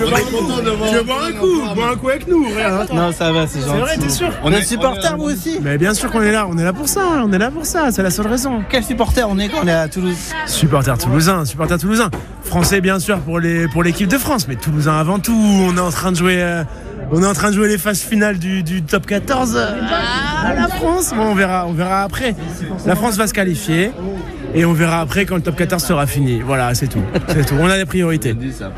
veux boire un coup. Bois un coup avec nous. Regarde. Non, ça va, c'est gentil. C'est vrai, t'es sûr? On est supporters, vous aussi? Mais bien sûr qu'on est là. On est là pour ça. C'est la seule raison. Quel supporter on est quand on est à Toulouse? Supporter toulousain. Français bien sûr pour l'équipe de France, mais toulousain avant tout. On est en train de jouer les phases finales du top 14 à la France. Bon, on verra après. La France va se qualifier et on verra après quand le top 14 sera fini. Voilà, c'est tout. On a des priorités.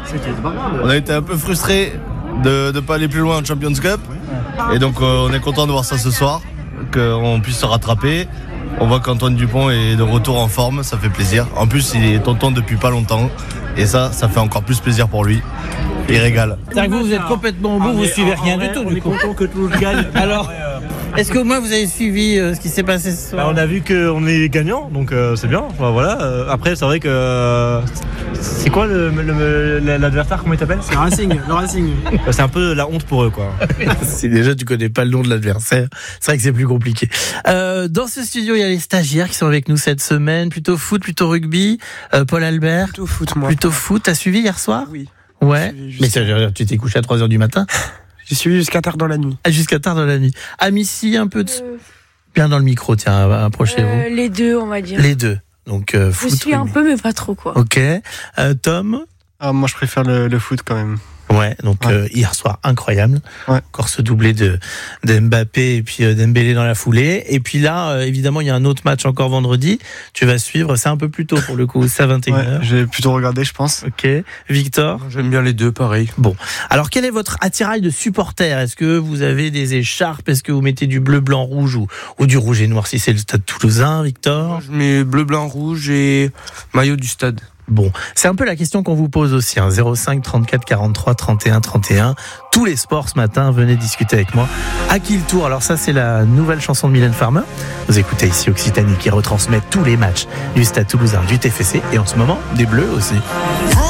On a été un peu frustrés de ne pas aller plus loin en Champions Cup. Et donc on est content de voir ça ce soir, qu'on puisse se rattraper. On voit qu'Antoine Dupont est de retour en forme, ça fait plaisir. En plus, il est tonton depuis pas longtemps. Et ça fait encore plus plaisir pour lui. Il régale. C'est-à-dire que vous êtes complètement au bout, vous suivez rien du tout. On est content que Toulouse gagne. Alors, est-ce qu'au moins vous avez suivi ce qui s'est passé ce soir? On a vu qu'on est gagnant, donc c'est bien. Enfin, voilà. Après, c'est vrai que. C'est quoi l'adversaire, comment il t'appelle? C'est le Racing. C'est un peu la honte pour eux, quoi. Si déjà tu connais pas le nom de l'adversaire, c'est vrai que c'est plus compliqué. Dans ce studio, il y a les stagiaires qui sont avec nous cette semaine. Plutôt foot, plutôt rugby. Paul Albert. Plutôt foot, moi. Plutôt foot. T'as suivi hier soir? Oui. Ouais. Mais ça veut dire que tu t'es couché à 3h du matin? J'ai suivi jusqu'à tard dans la nuit. Jusqu'à tard dans la nuit. Amici, un peu de... Bien dans le micro, tiens, approchez-vous. Les deux, on va dire. Les deux. Donc, foot. Je suis un peu, mais pas trop, quoi. Ok. Tom? Moi, je préfère le foot quand même. Ouais, donc hier soir, incroyable. Ouais. Encore ce doublé de Mbappé et puis Dembélé dans la foulée. Et puis là, évidemment, il y a un autre match encore vendredi. Tu vas suivre, c'est un peu plus tôt pour le coup, c'est à 21h. Ouais, j'ai plutôt regardé, je pense. Ok. Victor? J'aime bien les deux, pareil. Bon. Alors, quel est votre attirail de supporter? Est-ce que vous avez des écharpes? Est-ce que vous mettez du bleu, blanc, rouge ou du rouge et noir si c'est le stade toulousain, Victor? Je mets bleu, blanc, rouge et maillot du stade. Bon, c'est un peu la question qu'on vous pose aussi, 05 34 43 31 31. Tous les sports ce matin, venez discuter avec moi. À qui le tour? Alors ça, c'est la nouvelle chanson de Mylène Farmer. Vous écoutez ici Occitanie qui retransmet tous les matchs du Stade Toulousain, du TFC et en ce moment des Bleus aussi.